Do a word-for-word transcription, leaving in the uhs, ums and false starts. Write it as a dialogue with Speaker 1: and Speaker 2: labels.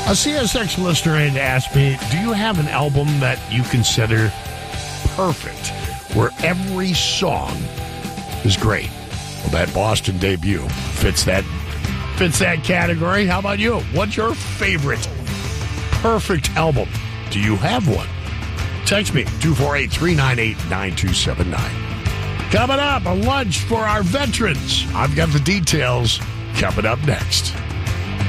Speaker 1: A C S X listener had asked me, do you have an album that you consider perfect, where every song is great? Well, that Boston debut fits that fits that category. How about you? What's your favorite perfect album? Do you have one? Text me, two four eight, three nine eight, nine two seven nine. Coming up, a lunch for our veterans. I've got the details coming up next.